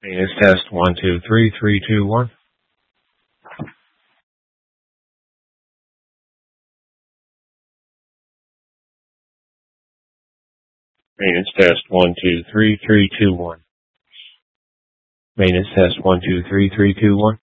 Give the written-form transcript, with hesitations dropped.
Maintenance test 1, 2, 3, 3, 2, 1. Maintenance test 1, 2, 3, 3, 2, 1. Maintenance test 1, 2, 3, 3, 2, 1.